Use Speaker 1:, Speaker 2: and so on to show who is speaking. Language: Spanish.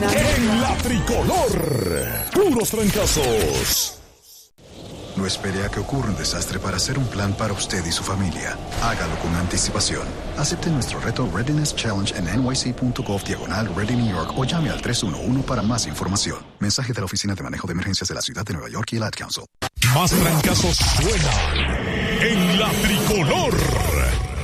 Speaker 1: En la tricolor, puros trancazos.
Speaker 2: No espere a que ocurra un desastre para hacer un plan para usted y su familia. Hágalo con anticipación. Acepte nuestro reto Readiness Challenge en nyc.gov/Ready New York o llame al 311 para más información. Mensaje de la Oficina de Manejo de Emergencias de la Ciudad de Nueva York y el Ad Council.
Speaker 1: Más trancazos suenan en la tricolor.